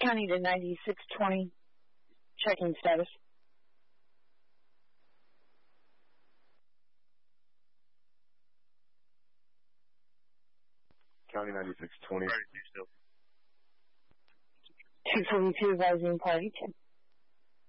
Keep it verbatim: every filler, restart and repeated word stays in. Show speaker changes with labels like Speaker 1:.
Speaker 1: County to ninety-six twenty, checking status.
Speaker 2: County ninety-six twenty.
Speaker 1: two forty-two advising party.